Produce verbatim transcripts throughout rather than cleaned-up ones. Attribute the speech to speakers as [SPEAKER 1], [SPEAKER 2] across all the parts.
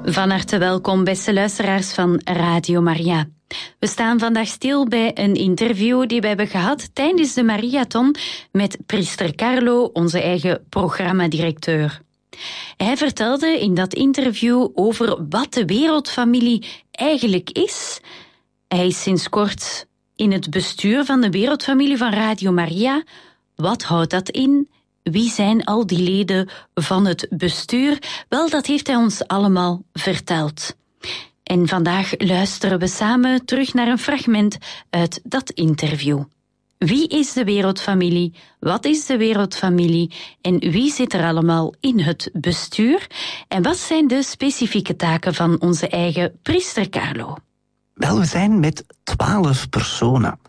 [SPEAKER 1] Van harte welkom, beste luisteraars van Radio Maria. We staan vandaag stil bij een interview die we hebben gehad tijdens de Mariathon met priester Carlo, onze eigen programmadirecteur. Hij vertelde in dat interview over wat de wereldfamilie eigenlijk is. Hij is sinds kort in het bestuur van de wereldfamilie van Radio Maria. Wat houdt dat in? Wie zijn al die leden van het bestuur? Wel, dat heeft hij ons allemaal verteld. En vandaag luisteren we samen terug naar een fragment uit dat interview. Wie is de wereldfamilie? Wat is de wereldfamilie? En wie zit er allemaal in het bestuur? En wat zijn de specifieke taken van onze eigen priester Carlo?
[SPEAKER 2] Wel, we zijn met twaalf personen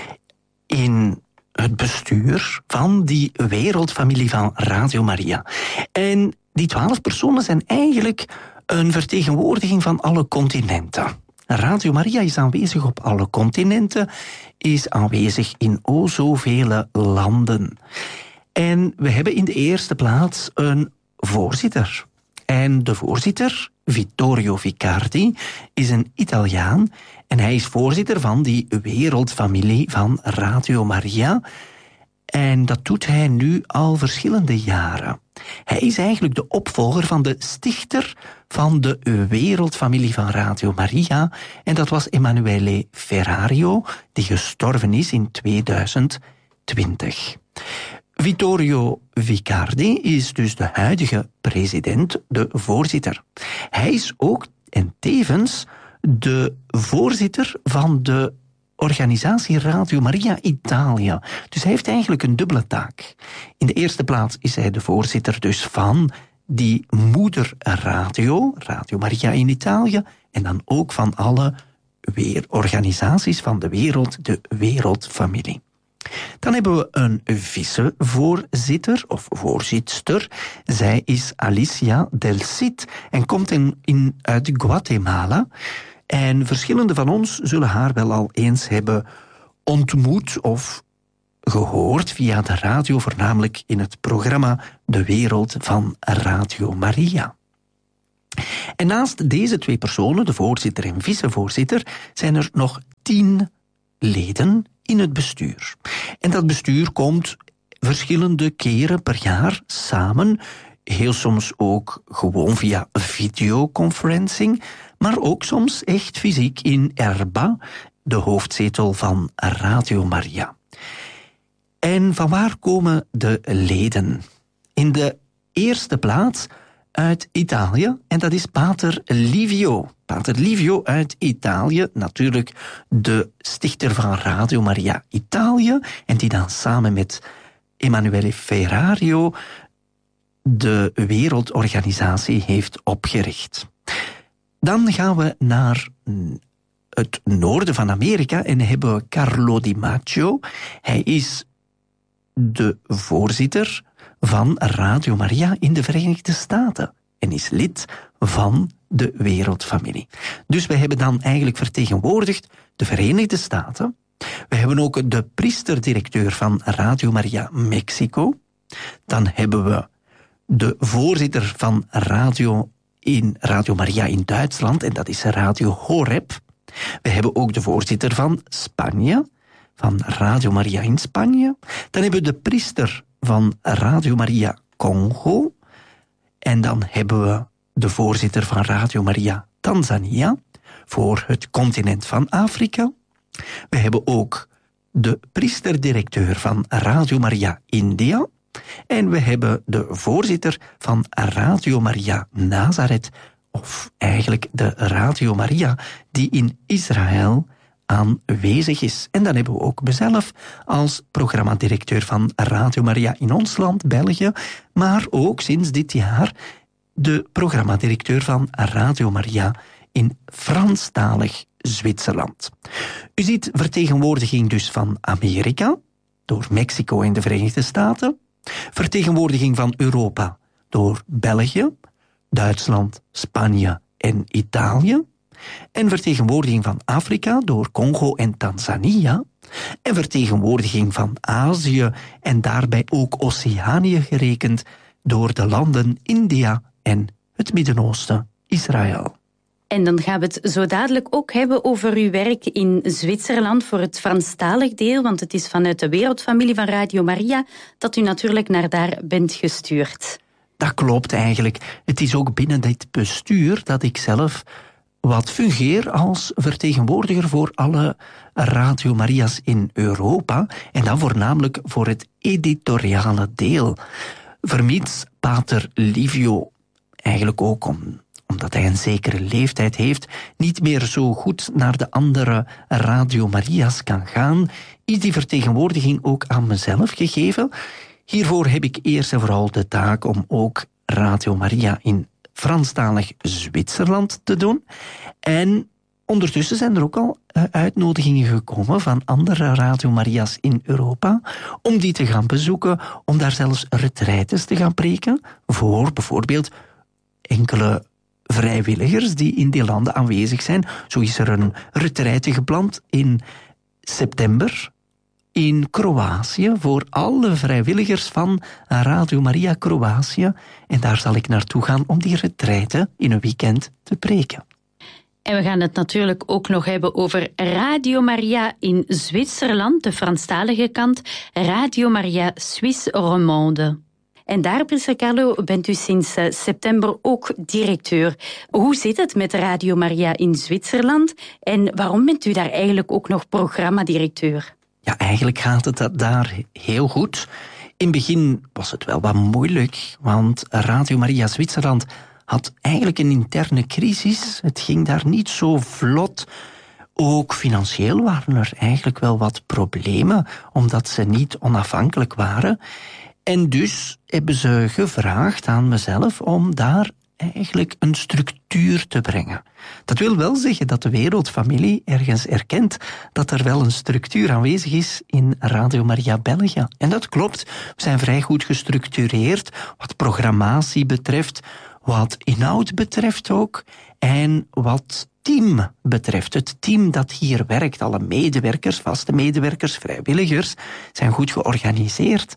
[SPEAKER 2] in het bestuur van die wereldfamilie van Radio Maria. En die twaalf personen zijn eigenlijk een vertegenwoordiging van alle continenten. Radio Maria is aanwezig op alle continenten, is aanwezig in o zoveel landen. En we hebben in de eerste plaats een voorzitter. En de voorzitter, Vittorio Vicardi, is een Italiaan en hij is voorzitter van die wereldfamilie van Radio Maria. En dat doet hij nu al verschillende jaren. Hij is eigenlijk de opvolger van de stichter van de wereldfamilie van Radio Maria. En dat was Emanuele Ferrario, die gestorven is in tweeduizend twintig. Vittorio Vicardi is dus de huidige president, de voorzitter. Hij is ook en tevens de voorzitter van de organisatie Radio Maria Italia. Dus hij heeft eigenlijk een dubbele taak. In de eerste plaats is hij de voorzitter dus van die moederradio, Radio Maria in Italië, en dan ook van alle weer organisaties van de wereld, de wereldfamilie. Dan hebben we een vicevoorzitter of voorzitster. Zij is Alicia Del Cid en komt in, in, uit Guatemala. En verschillende van ons zullen haar wel al eens hebben ontmoet of gehoord via de radio, voornamelijk in het programma De Wereld van Radio Maria. En naast deze twee personen, de voorzitter en vicevoorzitter, zijn er nog tien leden in het bestuur. En dat bestuur komt verschillende keren per jaar samen, heel soms ook gewoon via videoconferencing, maar ook soms echt fysiek in Erba, de hoofdzetel van Radio Maria. En vanwaar komen de leden? In de eerste plaats uit Italië, en dat is Pater Livio. Pater Livio uit Italië, natuurlijk de stichter van Radio Maria Italië, en die dan samen met Emanuele Ferrario de wereldorganisatie heeft opgericht. Dan gaan we naar het noorden van Amerika en hebben we Carlo Di Maggio. Hij is de voorzitter van Radio Maria in de Verenigde Staten en is lid van de wereldfamilie. Dus we hebben dan eigenlijk vertegenwoordigd de Verenigde Staten. We hebben ook de priesterdirecteur van Radio Maria Mexico. Dan hebben we de voorzitter van Radio in Radio Maria in Duitsland, en dat is Radio Horeb. We hebben ook de voorzitter van Spanje, van Radio Maria in Spanje. Dan hebben we de priester van Radio Maria Congo. En dan hebben we de voorzitter van Radio Maria Tanzania, voor het continent van Afrika. We hebben ook de priesterdirecteur van Radio Maria India. En we hebben de voorzitter van Radio Maria Nazareth, of eigenlijk de Radio Maria die in Israël aanwezig is. En dan hebben we ook mezelf als programmadirecteur van Radio Maria in ons land, België, maar ook sinds dit jaar de programmadirecteur van Radio Maria in Franstalig Zwitserland. U ziet vertegenwoordiging dus van Amerika, door Mexico en de Verenigde Staten, vertegenwoordiging van Europa door België, Duitsland, Spanje en Italië, en vertegenwoordiging van Afrika door Congo en Tanzania, en vertegenwoordiging van Azië en daarbij ook Oceanië gerekend door de landen India en het Midden-Oosten, Israël.
[SPEAKER 1] En dan gaan we het zo dadelijk ook hebben over uw werk in Zwitserland voor het Franstalig deel, want het is vanuit de wereldfamilie van Radio Maria dat u natuurlijk naar daar bent gestuurd.
[SPEAKER 2] Dat klopt eigenlijk. Het is ook binnen dit bestuur dat ik zelf wat fungeer als vertegenwoordiger voor alle Radio Maria's in Europa en dan voornamelijk voor het editoriale deel. Vermits pater Livio eigenlijk ook om omdat hij een zekere leeftijd heeft, niet meer zo goed naar de andere Radio Maria's kan gaan, is die vertegenwoordiging ook aan mezelf gegeven. Hiervoor heb ik eerst en vooral de taak om ook Radio Maria in Franstalig Zwitserland te doen. En ondertussen zijn er ook al uitnodigingen gekomen van andere Radio Maria's in Europa om die te gaan bezoeken, om daar zelfs retraites te gaan preken voor bijvoorbeeld enkele vrijwilligers die in die landen aanwezig zijn. Zo is er een retraite gepland in september in Kroatië voor alle vrijwilligers van Radio Maria Kroatië. En daar zal ik naartoe gaan om die retraite in een weekend te preken.
[SPEAKER 1] En we gaan het natuurlijk ook nog hebben over Radio Maria in Zwitserland, de Franstalige kant, Radio Maria Suisse Romande. En daar, priester Carlo, bent u sinds uh, september ook directeur. Hoe zit het met Radio Maria in Zwitserland en waarom bent u daar eigenlijk ook nog programmadirecteur?
[SPEAKER 2] Ja, eigenlijk gaat het daar heel goed. In het begin was het wel wat moeilijk, want Radio Maria Zwitserland had eigenlijk een interne crisis. Het ging daar niet zo vlot. Ook financieel waren er eigenlijk wel wat problemen, omdat ze niet onafhankelijk waren. En dus hebben ze gevraagd aan mezelf om daar eigenlijk een structuur te brengen. Dat wil wel zeggen dat de wereldfamilie ergens erkent dat er wel een structuur aanwezig is in Radio Maria België. En dat klopt. We zijn vrij goed gestructureerd wat programmatie betreft, wat inhoud betreft ook en wat team betreft. Het team dat hier werkt, alle medewerkers, vaste medewerkers, vrijwilligers, zijn goed georganiseerd.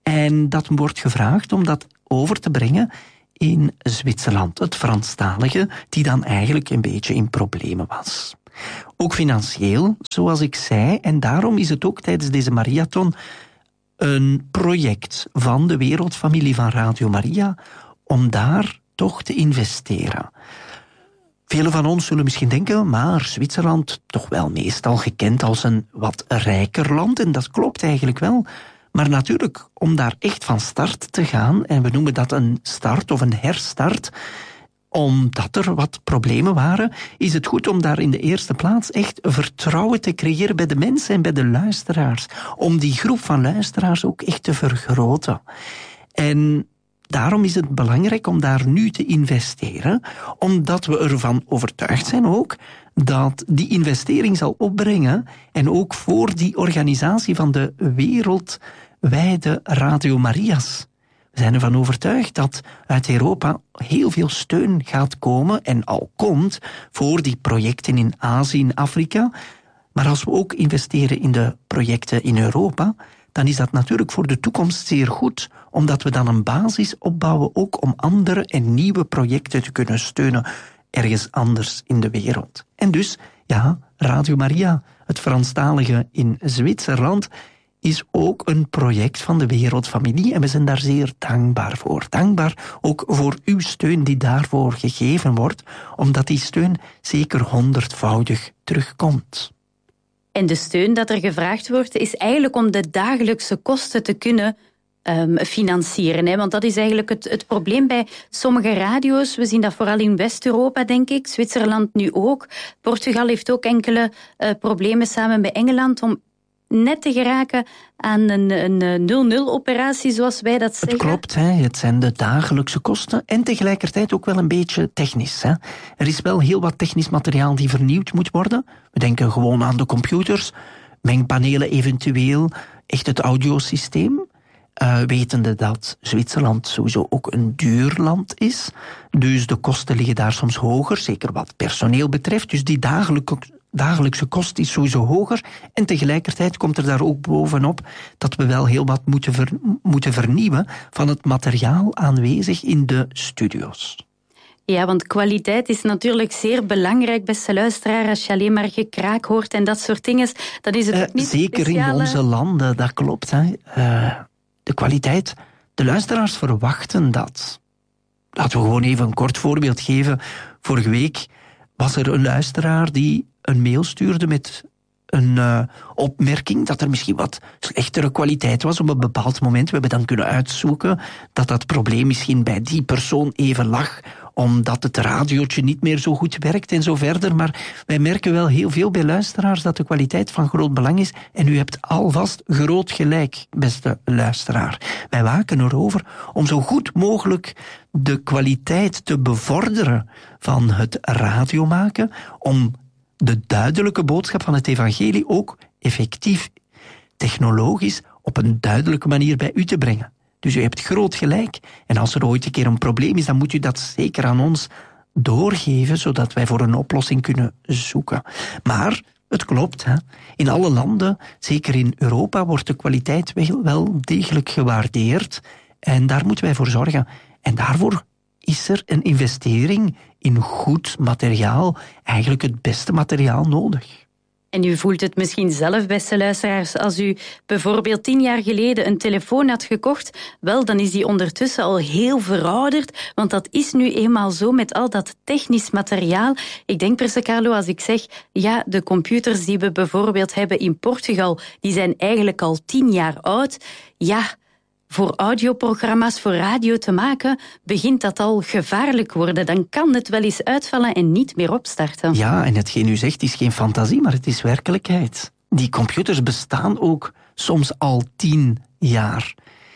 [SPEAKER 2] En dat wordt gevraagd om dat over te brengen in Zwitserland, het Franstalige, die dan eigenlijk een beetje in problemen was. Ook financieel, zoals ik zei, en daarom is het ook tijdens deze marathon een project van de wereldfamilie van Radio Maria om daar toch te investeren. Velen van ons zullen misschien denken, maar Zwitserland toch wel meestal gekend als een wat rijker land, en dat klopt eigenlijk wel. Maar natuurlijk, om daar echt van start te gaan, en we noemen dat een start of een herstart, omdat er wat problemen waren, is het goed om daar in de eerste plaats echt vertrouwen te creëren bij de mensen en bij de luisteraars. Om die groep van luisteraars ook echt te vergroten. En daarom is het belangrijk om daar nu te investeren, omdat we ervan overtuigd zijn ook dat die investering zal opbrengen en ook voor die organisatie van de wereldwijde Radio Maria's. We zijn ervan overtuigd dat uit Europa heel veel steun gaat komen en al komt voor die projecten in Azië en Afrika. Maar als we ook investeren in de projecten in Europa, dan is dat natuurlijk voor de toekomst zeer goed, omdat we dan een basis opbouwen ook om andere en nieuwe projecten te kunnen steunen ergens anders in de wereld. En dus, ja, Radio Maria, het Franstalige in Zwitserland, is ook een project van de wereldfamilie en we zijn daar zeer dankbaar voor. Dankbaar ook voor uw steun die daarvoor gegeven wordt, omdat die steun zeker honderdvoudig terugkomt.
[SPEAKER 1] En de steun dat er gevraagd wordt, is eigenlijk om de dagelijkse kosten te kunnen um, financieren. Hè? Want dat is eigenlijk het, het probleem bij sommige radio's. We zien dat vooral in West-Europa, denk ik. Zwitserland nu ook. Portugal heeft ook enkele uh, problemen samen met Engeland om net te geraken aan een, een nul-nul-operatie, zoals wij dat zeggen.
[SPEAKER 2] Het klopt, hè. Het zijn de dagelijkse kosten en tegelijkertijd ook wel een beetje technisch. Hè. Er is wel heel wat technisch materiaal die vernieuwd moet worden. We denken gewoon aan de computers, mengpanelen eventueel, echt het audiosysteem. Uh, wetende dat Zwitserland sowieso ook een duur land is. Dus de kosten liggen daar soms hoger, zeker wat personeel betreft. Dus die dagelijkse dagelijkse kost is sowieso hoger. En tegelijkertijd komt er daar ook bovenop dat we wel heel wat moeten, ver, moeten vernieuwen van het materiaal aanwezig in de studio's.
[SPEAKER 1] Ja, want kwaliteit is natuurlijk zeer belangrijk, beste luisteraar. Als je alleen maar gekraak hoort en dat soort dingen, dan is het
[SPEAKER 2] uh,
[SPEAKER 1] ook niet
[SPEAKER 2] Zeker
[SPEAKER 1] speciale...
[SPEAKER 2] in onze landen, dat klopt. Hè. Uh, de kwaliteit, de luisteraars verwachten dat. Laten we gewoon even een kort voorbeeld geven. Vorige week was er een luisteraar die een mail stuurde met een uh, opmerking dat er misschien wat slechtere kwaliteit was op een bepaald moment. We hebben dan kunnen uitzoeken dat dat probleem misschien bij die persoon even lag, omdat het radiootje niet meer zo goed werkt en zo verder. Maar wij merken wel heel veel bij luisteraars dat de kwaliteit van groot belang is. En u hebt alvast groot gelijk, beste luisteraar. Wij waken erover om zo goed mogelijk de kwaliteit te bevorderen van het radiomaken, om de duidelijke boodschap van het evangelie ook effectief, technologisch, op een duidelijke manier bij u te brengen. Dus u hebt groot gelijk. En als er ooit een keer een probleem is, dan moet u dat zeker aan ons doorgeven, zodat wij voor een oplossing kunnen zoeken. Maar het klopt, hè. In alle landen, zeker in Europa, wordt de kwaliteit wel degelijk gewaardeerd. En daar moeten wij voor zorgen. En daarvoor is er een investering in goed materiaal, eigenlijk het beste materiaal nodig.
[SPEAKER 1] En u voelt het misschien zelf, beste luisteraars, als u bijvoorbeeld tien jaar geleden een telefoon had gekocht, wel, dan is die ondertussen al heel verouderd, want dat is nu eenmaal zo met al dat technisch materiaal. Ik denk, Priester Carlo, als ik zeg, ja, de computers die we bijvoorbeeld hebben in Portugal, die zijn eigenlijk al tien jaar oud. Ja, voor audioprogramma's, voor radio te maken, begint dat al gevaarlijk worden. Dan kan het wel eens uitvallen en niet meer opstarten.
[SPEAKER 2] Ja, en hetgeen u zegt is geen fantasie, maar het is werkelijkheid. Die computers bestaan ook soms al tien jaar.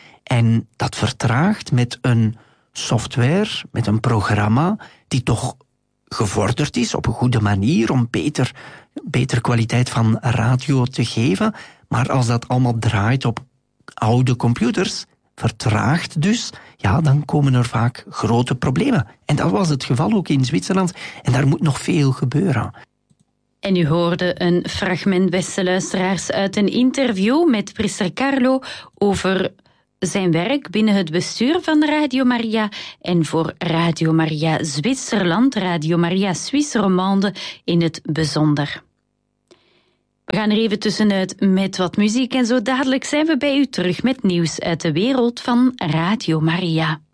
[SPEAKER 2] En dat vertraagt met een software, met een programma, die toch gevorderd is op een goede manier om beter, beter kwaliteit van radio te geven. Maar als dat allemaal draait op oude computers, vertraagt dus, ja, dan komen er vaak grote problemen. En dat was het geval ook in Zwitserland. En daar moet nog veel gebeuren.
[SPEAKER 1] En u hoorde een fragment, beste luisteraars, uit een interview met Priester Carlo over zijn werk binnen het bestuur van Radio Maria en voor Radio Maria Zwitserland, Radio Maria Suisse Romande in het bijzonder. We gaan er even tussenuit met wat muziek en zo dadelijk zijn we bij u terug met nieuws uit de wereld van Radio Maria.